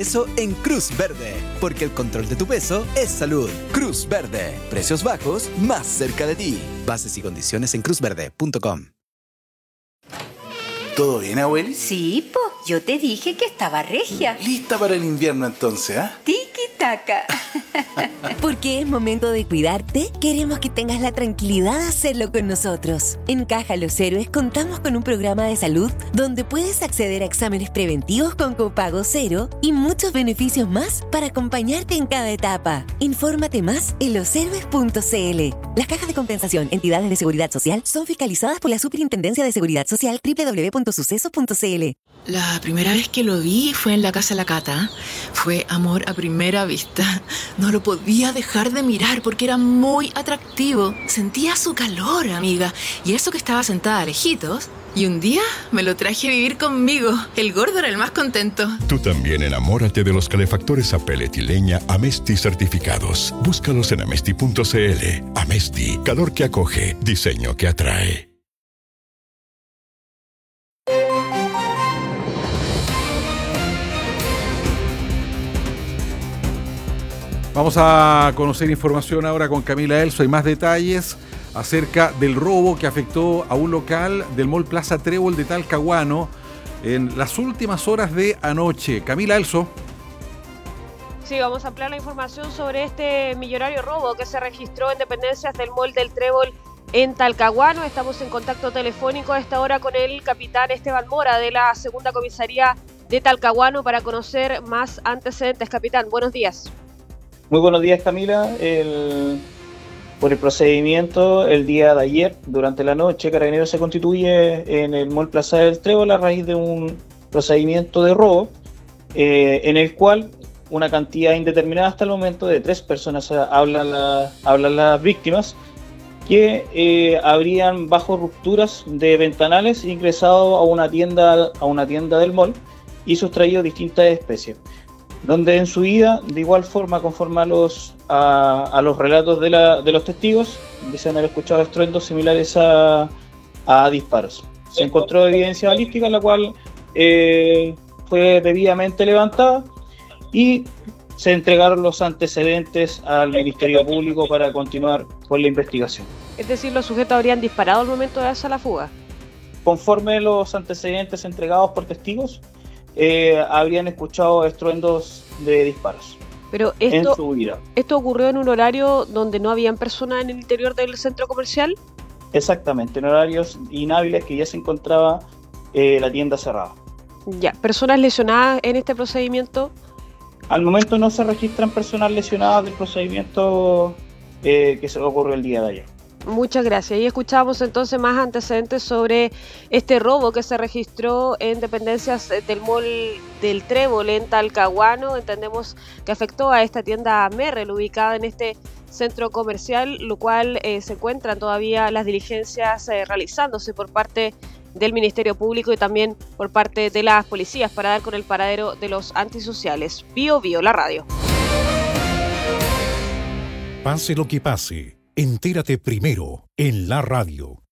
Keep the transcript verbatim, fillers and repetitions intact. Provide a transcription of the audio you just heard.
peso en Cruz Verde, porque el control de tu peso es salud. Cruz Verde, precios bajos más cerca de ti. Bases y condiciones en cruz verde punto com. ¿Todo bien, abueli? Sí, po, yo te dije que estaba regia. Lista para el invierno entonces, ¿ah? ¿eh? Tiki-taka. Porque es momento de cuidarte, queremos que tengas la tranquilidad de hacerlo con nosotros. En Caja Los Héroes contamos con un programa de salud donde puedes acceder a exámenes preventivos con copago cero y muchos beneficios más para acompañarte en cada etapa. Infórmate más en los héroes punto c l. Las cajas de compensación, entidades de seguridad social, son fiscalizadas por la Superintendencia de Seguridad Social doble u doble u doble u punto sucesos punto c l. La primera vez que lo vi fue en la casa de la Cata. Fue amor a primera vista. No lo podía dejar de mirar porque era muy atractivo. Sentía su calor, amiga. Y eso que estaba sentada lejitos. Y un día me lo traje a vivir conmigo. El gordo era el más contento. Tú también enamórate de los calefactores a pellet y leña Amesti certificados. Búscalos en amesti punto c l. Amesti, calor que acoge, diseño que atrae. Vamos a conocer información ahora con Camila Elso y más detalles acerca del robo que afectó a un local del Mall Plaza Trébol de Talcahuano en las últimas horas de anoche. Camila Elso. Sí, vamos a ampliar la información sobre este millonario robo que se registró en dependencias del Mall del Trébol en Talcahuano. Estamos en contacto telefónico a esta hora con el capitán Esteban Mora de la Segunda Comisaría de Talcahuano para conocer más antecedentes. Capitán, buenos días. Muy buenos días, Camila. El, por el procedimiento, el día de ayer, durante la noche, Carabineros se constituye en el Mall Plaza del Trébol a raíz de un procedimiento de robo eh, en el cual una cantidad indeterminada hasta el momento de tres personas hablan, la, hablan las víctimas que eh, habrían, bajo rupturas de ventanales, ingresado a una tienda, a una tienda del mall y sustraído distintas especies, donde en su ida, de igual forma, conforme a los, a, a los relatos de, la, de los testigos, dicen haber escuchado estruendos similares a, a disparos. Se encontró evidencia balística, la cual eh, fue debidamente levantada y se entregaron los antecedentes al Ministerio Público para continuar con la investigación. Es decir, los sujetos habrían disparado al momento de hacer la fuga. Conforme los antecedentes entregados por testigos, Eh, habrían escuchado estruendos de disparos. Pero esto, en su vida. ¿Esto ocurrió en un horario donde no habían personas en el interior del centro comercial? Exactamente, en horarios inhábiles que ya se encontraba eh, la tienda cerrada. Ya, ¿personas lesionadas en este procedimiento? Al momento no se registran personas lesionadas del procedimiento eh, que se ocurrió el día de ayer. Muchas gracias. Y escuchamos entonces más antecedentes sobre este robo que se registró en dependencias del Mall del Trébol en Talcahuano. Entendemos que afectó a esta tienda Merrell ubicada en este centro comercial, lo cual eh, se encuentran todavía las diligencias eh, realizándose por parte del Ministerio Público y también por parte de las policías para dar con el paradero de los antisociales. Bio Bio, la radio. Pase lo que pase, entérate primero en la radio.